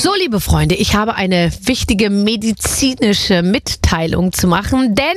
So, liebe Freunde, ich habe eine wichtige medizinische Mitteilung zu machen, denn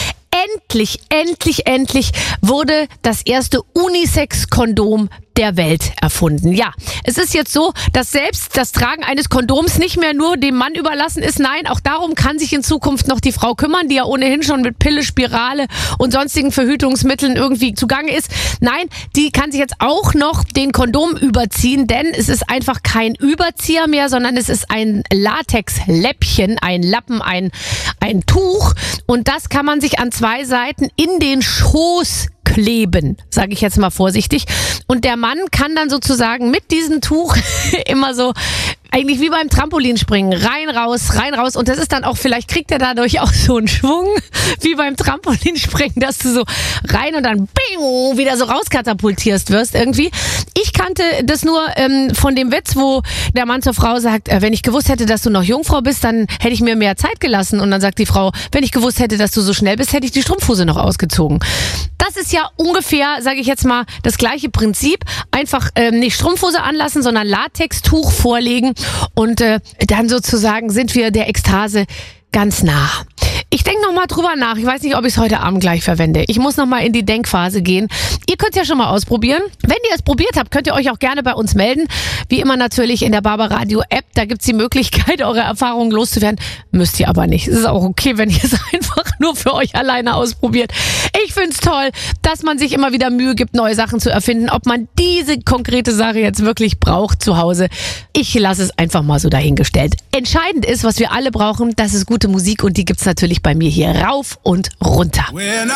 endlich wurde das erste Unisex-Kondom der Welt erfunden. Ja, es ist jetzt so, dass selbst das Tragen eines Kondoms nicht mehr nur dem Mann überlassen ist. Nein, auch darum kann sich in Zukunft noch die Frau kümmern, die ja ohnehin schon mit Pille, Spirale und sonstigen Verhütungsmitteln irgendwie zugange ist. Nein, die kann sich jetzt auch noch den Kondom überziehen, denn es ist einfach kein Überzieher mehr, sondern es ist ein Latexläppchen, ein Lappen, ein Tuch, und das kann man sich an zwei Seiten in den Schoß kleben, sage ich jetzt mal vorsichtig. Und der Mann kann dann sozusagen mit diesem Tuch immer so, eigentlich wie beim Trampolinspringen, rein, raus. Und das ist dann auch, vielleicht kriegt er dadurch auch so einen Schwung, wie beim Trampolinspringen, dass du so rein und dann bing, wieder so rauskatapultierst wirst irgendwie. Ich kannte das nur von dem Witz, wo der Mann zur Frau sagt, wenn ich gewusst hätte, dass du noch Jungfrau bist, dann hätte ich mir mehr Zeit gelassen. Und dann sagt die Frau, wenn ich gewusst hätte, dass du so schnell bist, hätte ich die Strumpfhose noch ausgezogen. Das ist ja ungefähr, sage ich jetzt mal, das gleiche Prinzip. Einfach nicht Strumpfhose anlassen, sondern Latextuch vorlegen. Und dann sozusagen sind wir der Ekstase ganz nah. Ich denke nochmal drüber nach. Ich weiß nicht, ob ich es heute Abend gleich verwende. Ich muss nochmal in die Denkphase gehen. Ihr könnt es ja schon mal ausprobieren. Wenn ihr es probiert habt, könnt ihr euch auch gerne bei uns melden. Wie immer natürlich in der Barbaradio App. Da gibt's die Möglichkeit, eure Erfahrungen loszuwerden. Müsst ihr aber nicht. Es ist auch okay, wenn ihr es einfach nur für euch alleine ausprobiert. Ich find's toll, dass man sich immer wieder Mühe gibt, neue Sachen zu erfinden. Ob man diese konkrete Sache jetzt wirklich braucht zu Hause, ich lasse es einfach mal so dahingestellt. Entscheidend ist, was wir alle brauchen, das ist gute Musik, und die gibt's natürlich bei mir hier rauf und runter.